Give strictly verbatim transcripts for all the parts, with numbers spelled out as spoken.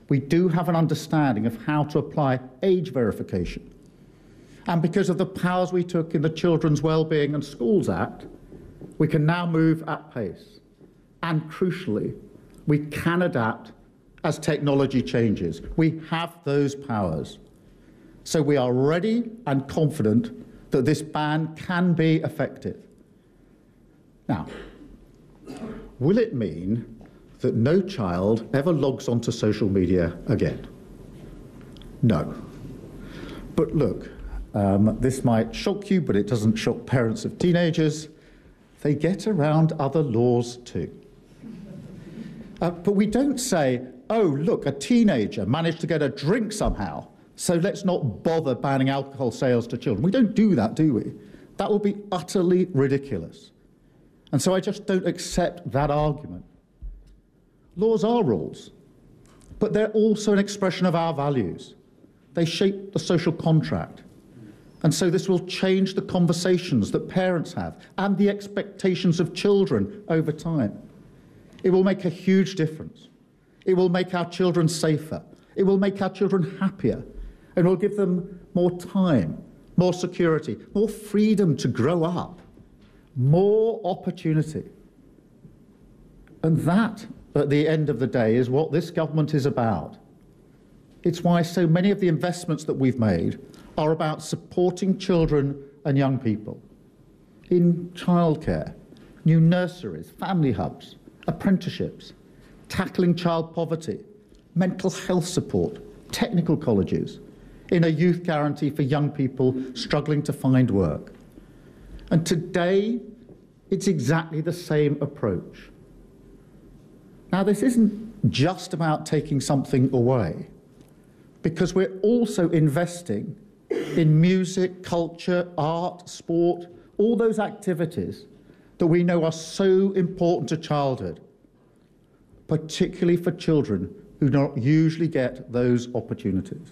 we do have an understanding of how to apply age verification. And because of the powers we took in the Children's Wellbeing and Schools Act, we can now move at pace. And crucially, we can adapt as technology changes. We have those powers. So we are ready and confident that this ban can be effective. Now, will it mean that no child ever logs onto social media again? No. But look, um, this might shock you, but it doesn't shock parents of teenagers. They get around other laws too. Uh, but we don't say, oh, look, a teenager managed to get a drink somehow, so let's not bother banning alcohol sales to children. We don't do that, do we? That would be utterly ridiculous. And so I just don't accept that argument. Laws are rules, but they're also an expression of our values. They shape the social contract. And so this will change the conversations that parents have and the expectations of children over time. It will make a huge difference. It will make our children safer. It will make our children happier. And it will give them more time, more security, more freedom to grow up, more opportunity. And that, at the end of the day, is what this government is about. It's why so many of the investments that we've made are about supporting children and young people in childcare, new nurseries, family hubs, apprenticeships, tackling child poverty, mental health support, technical colleges, in a youth guarantee for young people struggling to find work. And today, it's exactly the same approach. Now, this isn't just about taking something away, because we're also investing in music, culture, art, sport, all those activities that we know are so important to childhood, particularly for children who don't usually get those opportunities.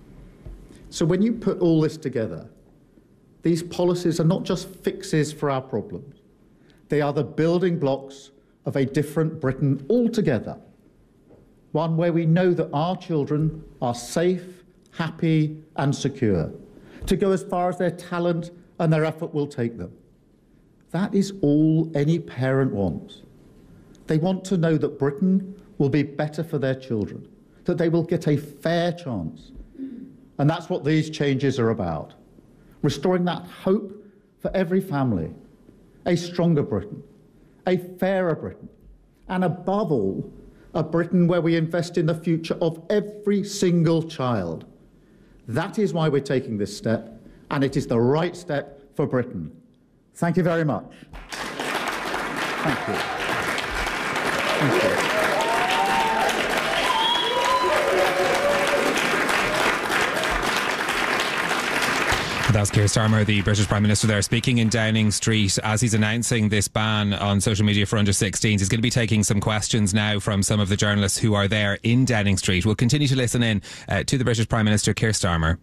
So when you put all this together, these policies are not just fixes for our problems. They are the building blocks of a different Britain altogether, one where we know that our children are safe, happy and secure, to go as far as their talent and their effort will take them. That is all any parent wants. They want to know that Britain will be better for their children, that they will get a fair chance. And that's what these changes are about. Restoring that hope for every family, a stronger Britain, a fairer Britain, and above all, a Britain where we invest in the future of every single child. That is why we're taking this step, and it is the right step for Britain. Thank you very much. Thank you. Thank you. That's Keir Starmer, the British Prime Minister there, speaking in Downing Street as he's announcing this ban on social media for under sixteens. He's going to be taking some questions now from some of the journalists who are there in Downing Street. We'll continue to listen in uh, to the British Prime Minister, Keir Starmer.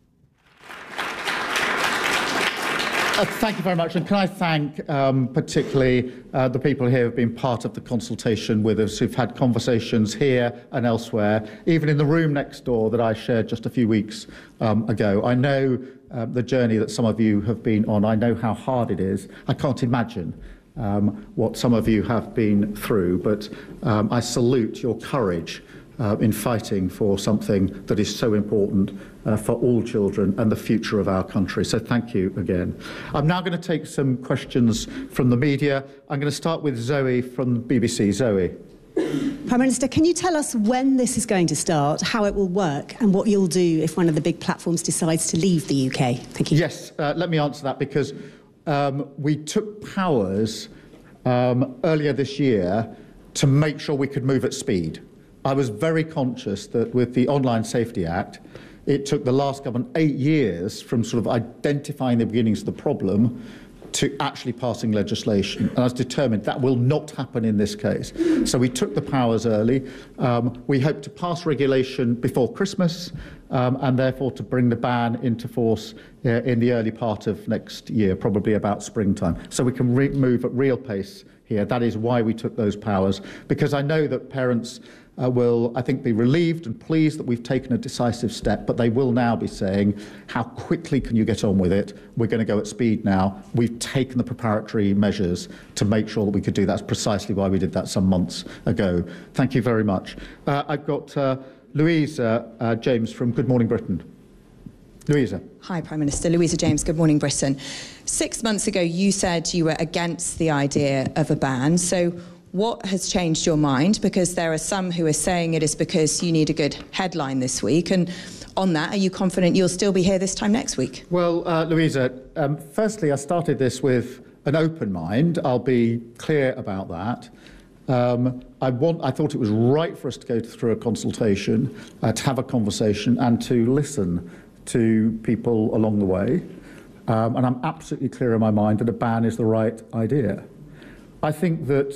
Uh, thank you very much, and can I thank um, particularly uh, the people here who have been part of the consultation with us, who've had conversations here and elsewhere, even in the room next door that I shared just a few weeks um, ago. I know uh, the journey that some of you have been on. I know how hard it is. I can't imagine um, what some of you have been through, but um, I salute your courage Uh, in fighting for something that is so important uh, for all children and the future of our country. So thank you again. I'm now going to take some questions from the media. I'm going to start with Zoe from the B B C. Zoe. Prime Minister, can you tell us when this is going to start, how it will work, and what you'll do if one of the big platforms decides to leave the U K? Thank you. Yes, uh, let me answer that, because um, we took powers um, earlier this year to make sure we could move at speed. I was very conscious that with the Online Safety Act, it took the last government eight years from sort of identifying the beginnings of the problem to actually passing legislation. And I was determined that will not happen in this case. So we took the powers early. Um, we hope to pass regulation before Christmas um, and therefore to bring the ban into force uh, in the early part of next year, probably about springtime. So we can re- move at real pace here. That is why we took those powers, because I know that parents uh, will, I think, be relieved and pleased that we've taken a decisive step, but they will now be saying, how quickly can you get on with it? We're going to go at speed now. We've taken the preparatory measures to make sure that we could do that. That's precisely why we did that some months ago. Thank you very much. Uh, I've got uh, Louisa uh, James from Good Morning Britain. Louisa. Hi, Prime Minister. Louisa James, Good Morning Britain. Six months ago, you said you were against the idea of a ban. So what has changed your mind? Because there are some who are saying it is because you need a good headline this week. And on that, are you confident you'll still be here this time next week? Well, uh, Louisa, um, firstly, I started this with an open mind. I'll be clear about that. Um, I, want, I thought it was right for us to go through a consultation, uh, to have a conversation and to listen to people along the way. Um, and I'm absolutely clear in my mind that a ban is the right idea. I think that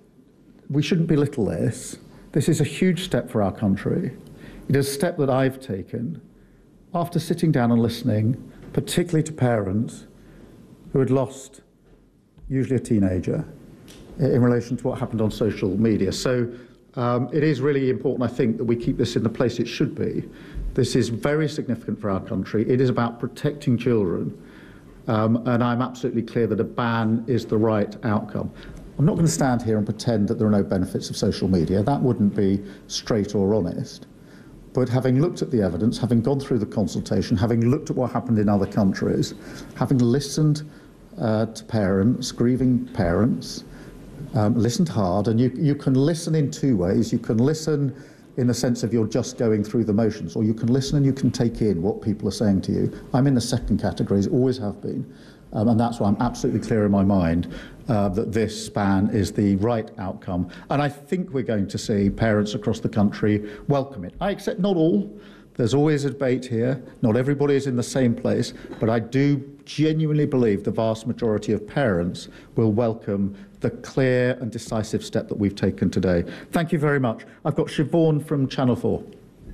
we shouldn't belittle this. This is a huge step for our country. It is a step that I've taken after sitting down and listening, particularly to parents who had lost, usually a teenager, in relation to what happened on social media. So um, it is really important, I think, that we keep this in the place it should be. This is very significant for our country. It is about protecting children, um, and I'm absolutely clear that a ban is the right outcome. I'm not going to stand here and pretend that there are no benefits of social media. That wouldn't be straight or honest. But having looked at the evidence, having gone through the consultation, having looked at what happened in other countries, having listened uh, to parents, grieving parents, um, listened hard, and you, you can listen in two ways. You can listen in the sense of you're just going through the motions, or you can listen and you can take in what people are saying to you. I'm in the second category, always have been, um, and that's why I'm absolutely clear in my mind uh, that this ban is the right outcome. And I think we're going to see parents across the country welcome it. I accept not all. There's always a debate here. Not everybody is in the same place, but I do genuinely believe the vast majority of parents will welcome the clear and decisive step that we've taken today. Thank you very much. I've got Siobhan from Channel four.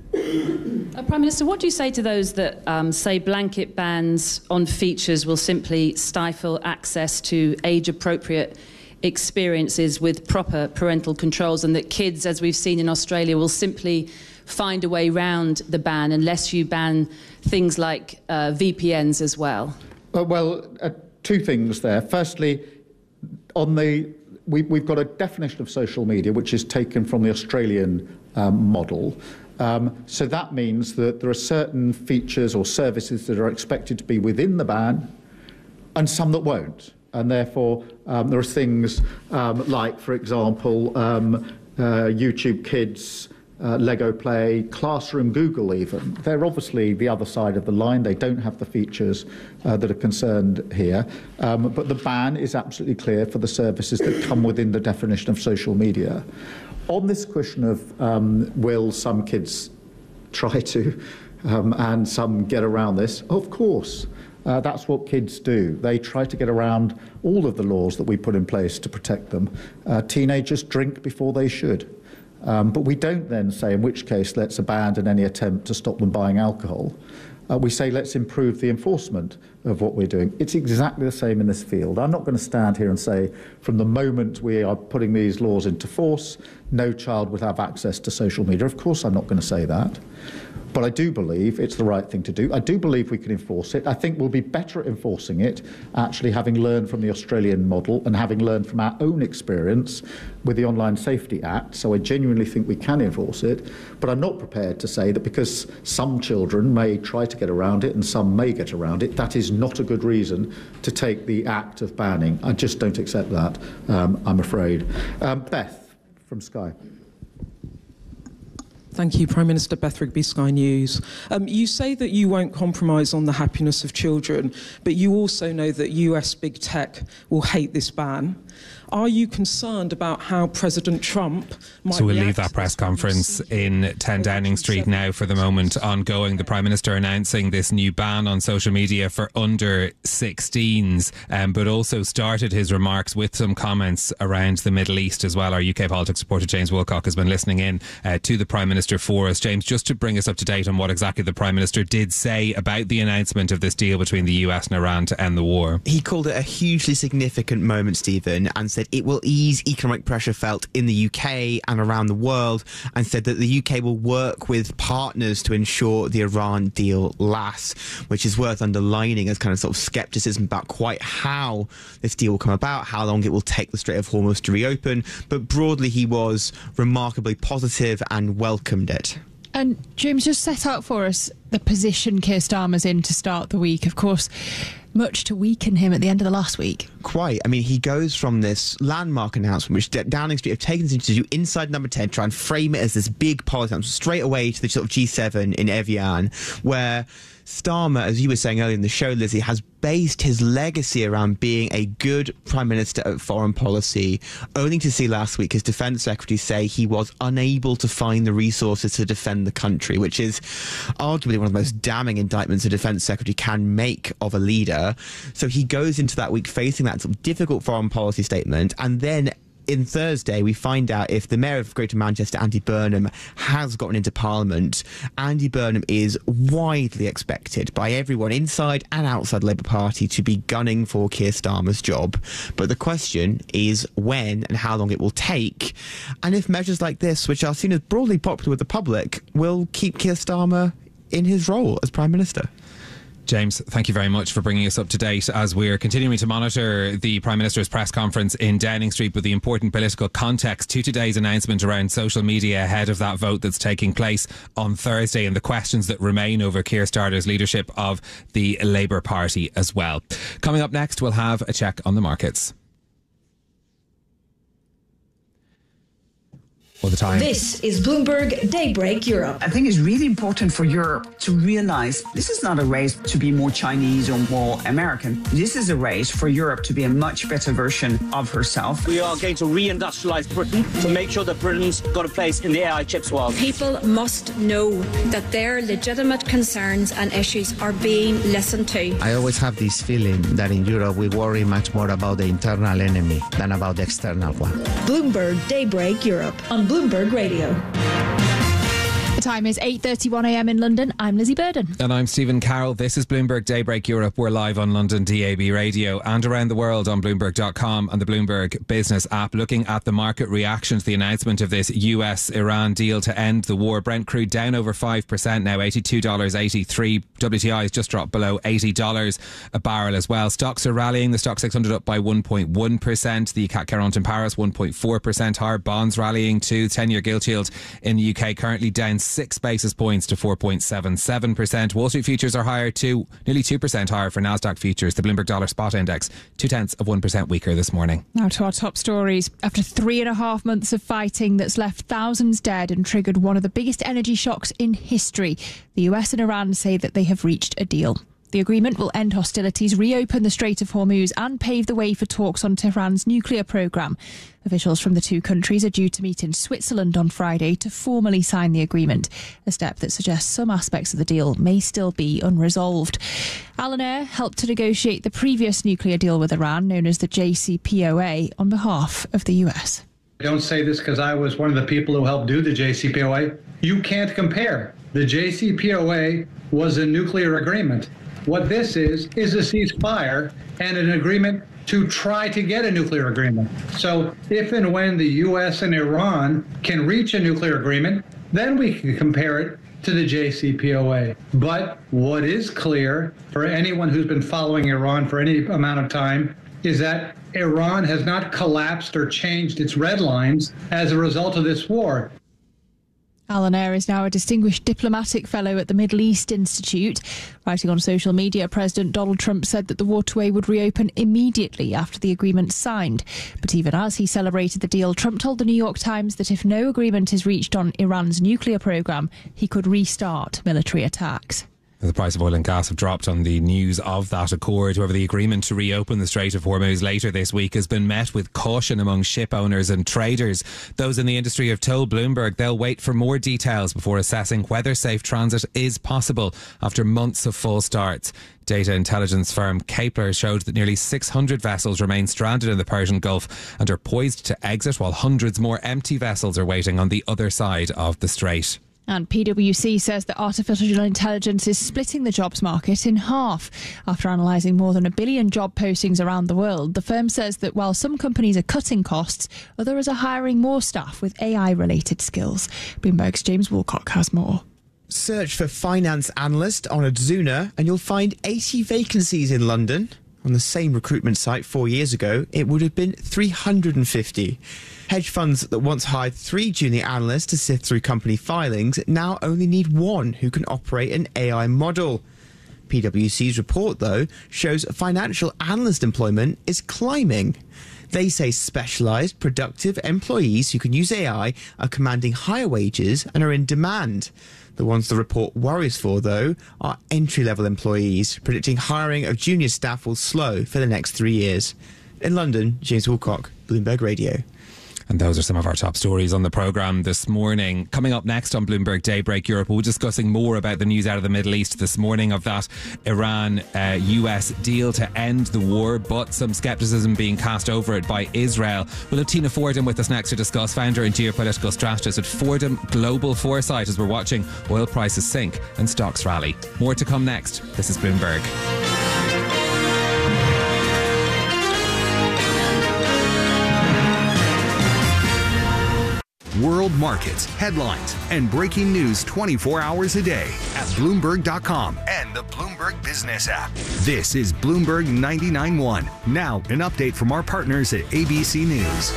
Uh, Prime Minister, what do you say to those that um, say blanket bans on features will simply stifle access to age-appropriate experiences with proper parental controls, and that kids, as we've seen in Australia, will simply find a way round the ban unless you ban things like uh, V P Ns as well? Uh, well, uh, two things there. Firstly, on the we, we've got a definition of social media which is taken from the Australian um, model. Um, so that means that there are certain features or services that are expected to be within the ban and some that won't. And therefore, um, there are things um, like, for example, um, uh, YouTube Kids, Uh, Lego Play, Classroom, Google even. They're obviously the other side of the line. They don't have the features uh, that are concerned here. Um, but the ban is absolutely clear for the services that come within the definition of social media. On this question of um, will some kids try to um, and some get around this, of course. Uh, that's what kids do. They try to get around all of the laws that we put in place to protect them. Uh, teenagers drink before they should. Um, but we don't then say, in which case, let's abandon any attempt to stop them buying alcohol. Uh, we say, let's improve the enforcement of what we're doing. It's exactly the same in this field. I'm not going to stand here and say, from the moment we are putting these laws into force, no child will have access to social media. Of course, I'm not going to say that. But I do believe it's the right thing to do. I do believe we can enforce it. I think we'll be better at enforcing it, actually having learned from the Australian model and having learned from our own experience with the Online Safety Act. So I genuinely think we can enforce it. But I'm not prepared to say that because some children may try to get around it and some may get around it, that is not a good reason to take the act of banning. I just don't accept that, um, I'm afraid. Um, Beth from Sky. Thank you, Prime Minister. Beth Rigby, Sky News. Um, you say that you won't compromise on the happiness of children, but you also know that U S big tech will hate this ban. Are you concerned about how President Trump might So we'll leave that press conference in ten Downing Street now for the moment ongoing. The Prime Minister announcing this new ban on social media for under sixteens, um, but also started his remarks with some comments around the Middle East as well. Our U K politics reporter James Wilcock has been listening in uh, to the Prime Minister for us. James, just to bring us up to date on what exactly the Prime Minister did say about the announcement of this deal between the U S and Iran to end the war. He called it a hugely significant moment, Stephen, and said said it will ease economic pressure felt in the U K and around the world, and said that the U K will work with partners to ensure the Iran deal lasts, which is worth underlining as kind of sort of scepticism about quite how this deal will come about, how long it will take the Strait of Hormuz to reopen. But broadly, he was remarkably positive and welcomed it. And James, just set out for us the position Keir Starmer's in to start the week. Of course, much to weaken him at the end of the last week. Quite. I mean, he goes from this landmark announcement, which Downing Street have taken this to do inside Number ten, try and frame it as this big policy announcement, straight away to the sort of G seven in Evian, where Starmer, as you were saying earlier in the show, Lizzie, has based his legacy around being a good Prime Minister of foreign policy, only to see last week his Defence Secretary say he was unable to find the resources to defend the country, which is arguably one of the most damning indictments a Defence Secretary can make of a leader. So he goes into that week facing that sort of difficult foreign policy statement, and then in Thursday, we find out if the Mayor of Greater Manchester, Andy Burnham, has gotten into Parliament. Andy Burnham is widely expected by everyone inside and outside the Labour Party to be gunning for Keir Starmer's job. But the question is when and how long it will take, and if measures like this, which are seen as broadly popular with the public, will keep Keir Starmer in his role as Prime Minister. James, thank you very much for bringing us up to date as we're continuing to monitor the Prime Minister's press conference in Downing Street with the important political context to today's announcement around social media ahead of that vote that's taking place on Thursday, and the questions that remain over Keir Starmer's leadership of the Labour Party as well. Coming up next, we'll have a check on the markets. All the time. This is Bloomberg Daybreak Europe. I think it's really important for Europe to realize this is not a race to be more Chinese or more American. This is a race for Europe to be a much better version of herself. We are going to reindustrialize Britain to make sure that Britain's got a place in the A I chips world. People must know that their legitimate concerns and issues are being listened to. I always have this feeling that in Europe we worry much more about the internal enemy than about the external one. Bloomberg Daybreak Europe on Bloomberg Radio. The time is eight thirty-one a m in London. I'm Lizzie Burden. And I'm Stephen Carroll. This is Bloomberg Daybreak Europe. We're live on London D A B radio and around the world on Bloomberg dot com and the Bloomberg Business app, looking at the market reaction to the announcement of this U S Iran deal to end the war. Brent crude down over five percent now, eighty-two dollars eighty-three. W T I has just dropped below eighty dollars a barrel as well. Stocks are rallying. The Stock six hundred up by one point one percent. The C A C Quarante in Paris one point four percent higher. Bonds rallying too. ten-year gilt yield in the U K currently down six basis points to four point seven seven percent. Wall Street futures are higher too, nearly two percent higher for Nasdaq futures. The Bloomberg Dollar Spot Index two-tenths of one percent weaker this morning. Now to our top stories. After three and a half months of fighting that's left thousands dead and triggered one of the biggest energy shocks in history, the U S and Iran say that they have reached a deal. The agreement will end hostilities, reopen the Strait of Hormuz and pave the way for talks on Tehran's nuclear programme. Officials from the two countries are due to meet in Switzerland on Friday to formally sign the agreement, a step that suggests some aspects of the deal may still be unresolved. Alan Eyre helped to negotiate the previous nuclear deal with Iran, known as the J C P O A, on behalf of the U S. I don't say this because I was one of the people who helped do the J C P O A. You can't compare. The J C P O A was a nuclear agreement. What this is, is a ceasefire and an agreement to try to get a nuclear agreement. So if and when the U S and Iran can reach a nuclear agreement, then we can compare it to the J C P O A. But what is clear for anyone who's been following Iran for any amount of time is that Iran has not collapsed or changed its red lines as a result of this war. Alan Eyre is now a distinguished diplomatic fellow at the Middle East Institute. Writing on social media, President Donald Trump said that the waterway would reopen immediately after the agreement signed. But even as he celebrated the deal, Trump told the New York Times that if no agreement is reached on Iran's nuclear program, he could restart military attacks. The price of oil and gas have dropped on the news of that accord. However, the agreement to reopen the Strait of Hormuz later this week has been met with caution among ship owners and traders. Those in the industry have told Bloomberg they'll wait for more details before assessing whether safe transit is possible after months of false starts. Data intelligence firm Kepler showed that nearly six hundred vessels remain stranded in the Persian Gulf and are poised to exit, while hundreds more empty vessels are waiting on the other side of the strait. And P W C says that artificial intelligence is splitting the jobs market in half. After analysing more than a billion job postings around the world, the firm says that while some companies are cutting costs, others are hiring more staff with A I-related skills. Bloomberg's James Woolcock has more. Search for finance analyst on Adzuna and you'll find eighty vacancies in London. On the same recruitment site four years ago, it would have been three hundred fifty. Hedge funds that once hired three junior analysts to sift through company filings now only need one who can operate an A I model. P W C's report, though, shows financial analyst employment is climbing. They say specialised, productive employees who can use A I are commanding higher wages and are in demand. The ones the report worries for, though, are entry-level employees, predicting hiring of junior staff will slow for the next three years. In London, James Woolcock, Bloomberg Radio. And those are some of our top stories on the programme this morning. Coming up next on Bloomberg Daybreak Europe, we'll be discussing more about the news out of the Middle East this morning of that Iran-U S uh, deal to end the war, but some scepticism being cast over it by Israel. We'll have Tina Fordham with us next to discuss, founder and geopolitical strategist at Fordham Global Foresight, as we're watching oil prices sink and stocks rally. More to come next. This is Bloomberg. World markets, headlines, and breaking news twenty-four hours a day at Bloomberg dot com and the Bloomberg Business app. This is Bloomberg ninety-nine point one. Now, an update from our partners at A B C News.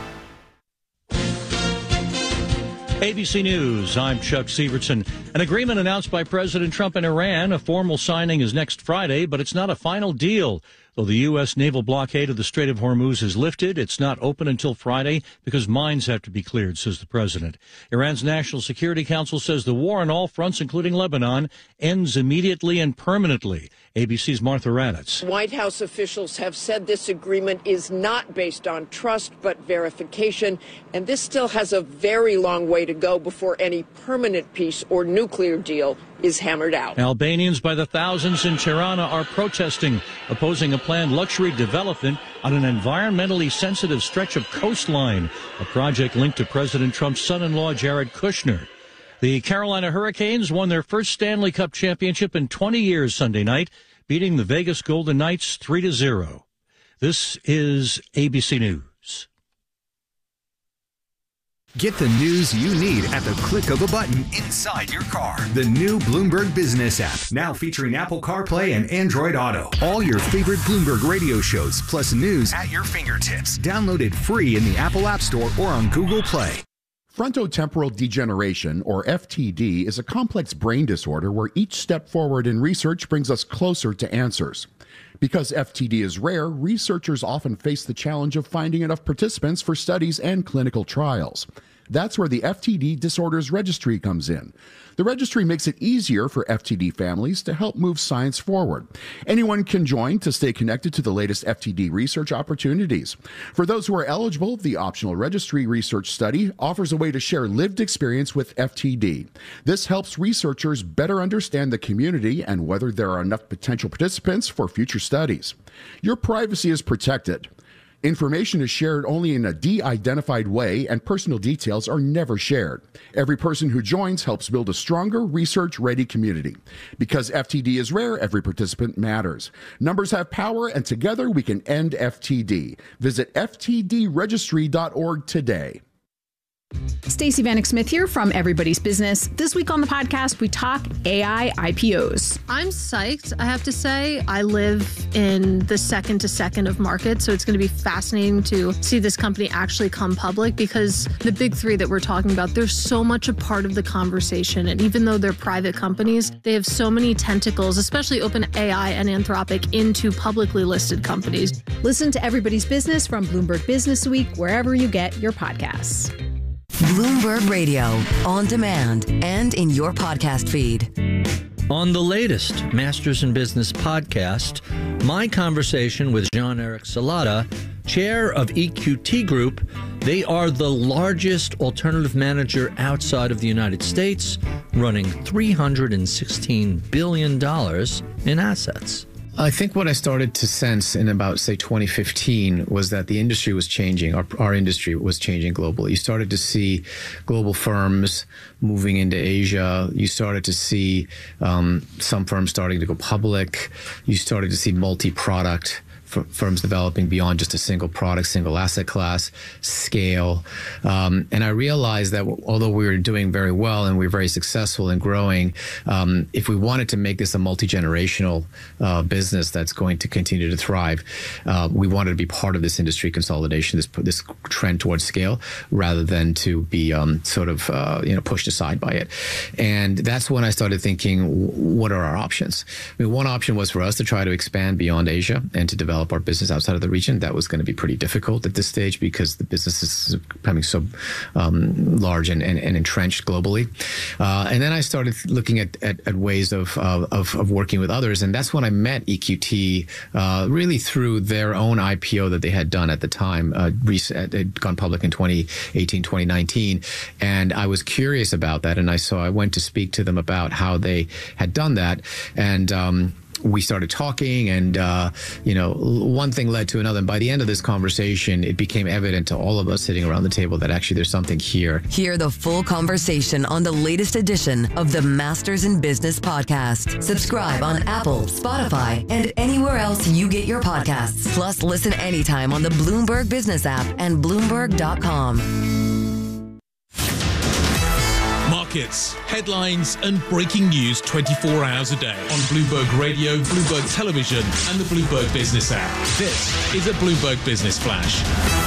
A B C News, I'm Chuck Sievertson. An agreement announced by President Trump and Iran. A formal signing is next Friday, but it's not a final deal. Though the U S naval blockade of the Strait of Hormuz is lifted, it's not open until Friday because mines have to be cleared, says the president. Iran's National Security Council says the war on all fronts, including Lebanon, ends immediately and permanently. A B C's Martha Raddatz. White House officials have said this agreement is not based on trust but verification, and this still has a very long way to go before any permanent peace or nuclear deal is hammered out. Albanians by the thousands in Tirana are protesting, opposing a planned luxury development on an environmentally sensitive stretch of coastline, a project linked to President Trump's son-in-law, Jared Kushner. The Carolina Hurricanes won their first Stanley Cup championship in twenty years Sunday night, beating the Vegas Golden Knights three to zero. This is A B C News. Get the news you need at the click of a button inside your car. The new Bloomberg Business app, now featuring Apple CarPlay and Android Auto. All your favorite Bloomberg radio shows, plus news at your fingertips. Download it free in the Apple App Store or on Google Play. Frontotemporal degeneration, or F T D, is a complex brain disorder where each step forward in research brings us closer to answers. Because F T D is rare, researchers often face the challenge of finding enough participants for studies and clinical trials. That's where the F T D Disorders Registry comes in. The registry makes it easier for F T D families to help move science forward. Anyone can join to stay connected to the latest F T D research opportunities. For those who are eligible, the optional registry research study offers a way to share lived experience with F T D. This helps researchers better understand the community and whether there are enough potential participants for future studies. Your privacy is protected. Information is shared only in a de-identified way, and personal details are never shared. Every person who joins helps build a stronger, research-ready community. Because F T D is rare, every participant matters. Numbers have power, and together we can end F T D. Visit F T D registry dot org today. Stacey Vanek Smith here from Everybody's Business. This week on the podcast, we talk A I I P Os. I'm psyched, I have to say. I live in the second to second of markets, so it's going to be fascinating to see this company actually come public, because the big three that we're talking about, they're so much a part of the conversation. And even though they're private companies, they have so many tentacles, especially OpenAI and Anthropic, into publicly listed companies. Listen to Everybody's Business from Bloomberg Business Week, wherever you get your podcasts. Bloomberg Radio, on demand and in your podcast feed. On the latest Masters in Business podcast, my conversation with Jean-Eric Salata, chair of E Q T Group. They are the largest alternative manager outside of the United States, running three hundred sixteen billion dollars in assets. I think what I started to sense in about, say, twenty fifteen was that the industry was changing. Our, our industry was changing globally. You started to see global firms moving into Asia. You started to see um, some firms starting to go public. You started to see multi-product firms developing beyond just a single product, single asset class, scale. Um, and I realized that although we were doing very well and we were very successful in growing, um, if we wanted to make this a multi-generational uh, business that's going to continue to thrive, uh, we wanted to be part of this industry consolidation, this this trend towards scale, rather than to be um, sort of uh, you know pushed aside by it. And that's when I started thinking, what are our options? I mean, one option was for us to try to expand beyond Asia and to develop our business outside of the region. That was going to be pretty difficult at this stage because the business is becoming so um, large and, and, and entrenched globally. Uh, and then I started looking at, at, at ways of, uh, of of working with others, and that's when I met E Q T, uh, really through their own I P O that they had done at the time. Uh, had gone public in twenty eighteen, twenty nineteen, and I was curious about that, and I so I went to speak to them about how they had done that, and um, we started talking, and uh, you know, one thing led to another. And by the end of this conversation, it became evident to all of us sitting around the table that actually there's something here. Hear the full conversation on the latest edition of the Masters in Business podcast. Subscribe on Apple, Spotify, and anywhere else you get your podcasts. Plus, listen anytime on the Bloomberg Business app and Bloomberg dot com. Markets, headlines, and breaking news twenty-four hours a day on Bloomberg Radio, Bloomberg Television, and the Bloomberg Business app. This is a Bloomberg Business Flash.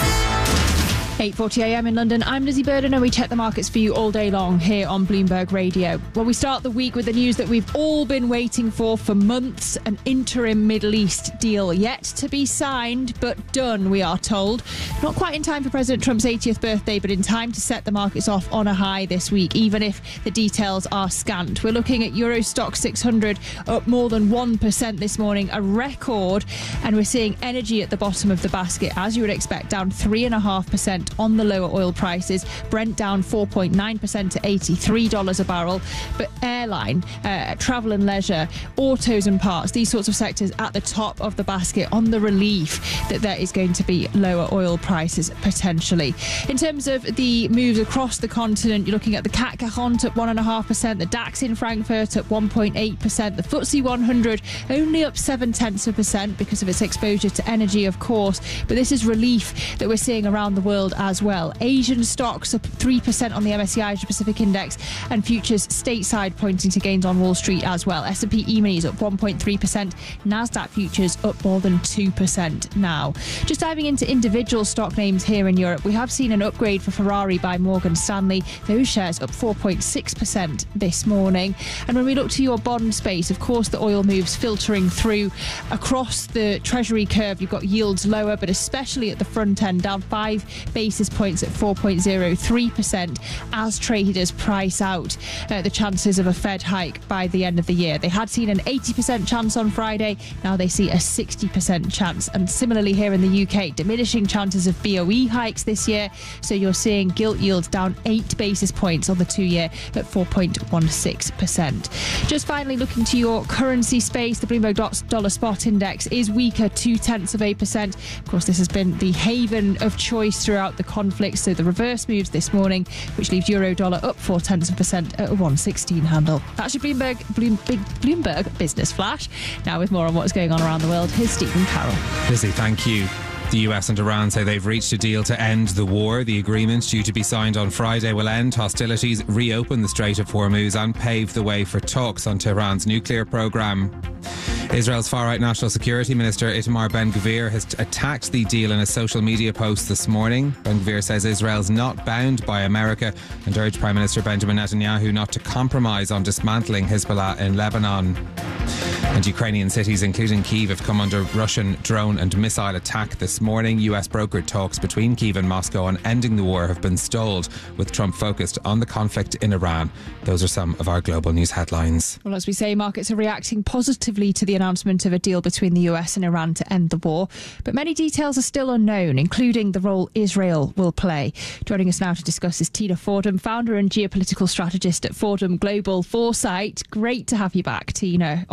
eight forty a m in London. I'm Lizzie Burden, and we check the markets for you all day long here on Bloomberg Radio. Well, we start the week with the news that we've all been waiting for for months, an interim Middle East deal yet to be signed, but done, we are told. Not quite in time for President Trump's eightieth birthday, but in time to set the markets off on a high this week, even if the details are scant. We're looking at Euro Stoxx six hundred up more than one percent this morning, a record, and we're seeing energy at the bottom of the basket, as you would expect, down three point five percent on the lower oil prices. Brent down four point nine percent to eighty-three dollars a barrel. But airline, uh, travel and leisure, autos and parts, these sorts of sectors at the top of the basket on the relief that there is going to be lower oil prices potentially. In terms of the moves across the continent, you're looking at the C A C quarante up one point five percent, the DAX in Frankfurt up one point eight percent, the F T S E one hundred only up seven tenths of a percent because of its exposure to energy, of course. But this is relief that we're seeing around the world as well. Asian stocks up three percent on the M S C I Asia Pacific Index, and futures stateside pointing to gains on Wall Street as well. S and P E-minis up one point three percent, Nasdaq futures up more than two percent now. Just diving into individual stock names here in Europe, we have seen an upgrade for Ferrari by Morgan Stanley. Those shares up four point six percent this morning. And when we look to your bond space, of course the oil moves filtering through across the Treasury curve. You've got yields lower, but especially at the front end, down five basis points at four point zero three percent as traders price out uh, the chances of a Fed hike by the end of the year. They had seen an eighty percent chance on Friday. Now they see a sixty percent chance. And similarly here in the U K, diminishing chances of B O E hikes this year. So you're seeing gilt yields down eight basis points on the two-year at four point one six percent. Just finally looking to your currency space, the Bloomberg Dollar Spot Index is weaker, two tenths of a percent. Of course, this has been the haven of choice throughout the conflict. So the reverse moves this morning, which leaves euro dollar up four tenths of a percent at a one sixteen handle. That's your Bloomberg, Bloom, big Bloomberg Business Flash. Now with more on what's going on around the world, here's Stephen Carroll. Lizzie, thank you. The U S and Iran say they've reached a deal to end the war. The agreement, due to be signed on Friday, will end hostilities, reopen the Strait of Hormuz and pave the way for talks on Tehran's nuclear programme. Israel's far-right National Security Minister Itamar Ben-Gvir has attacked the deal in a social media post this morning. Ben-Gvir says Israel's not bound by America and urged Prime Minister Benjamin Netanyahu not to compromise on dismantling Hezbollah in Lebanon. And Ukrainian cities, including Kyiv, have come under Russian drone and missile attack this morning. U S brokered talks between Kyiv and Moscow on ending the war have been stalled, with Trump focused on the conflict in Iran. Those are some of our global news headlines. Well, as we say, markets are reacting positively to the announcement of a deal between the U S and Iran to end the war. But many details are still unknown, including the role Israel will play. Joining us now to discuss is Tina Fordham, founder and geopolitical strategist at Fordham Global Foresight. Great to have you back, Tina, on a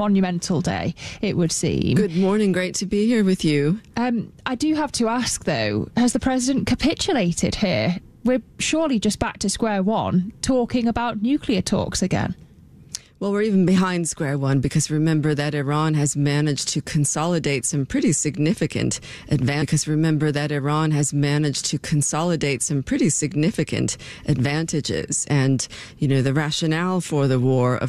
monumental day, it would seem. Good morning. Great to be here with you. Um, I do have to ask, though, has the president capitulated here? We're surely just back to square one, talking about nuclear talks again. Well, we're even behind square one because remember that Iran has managed to consolidate some pretty significant advantages. Because remember that Iran has managed to consolidate some pretty significant advantages. And, you know, the rationale for the war, of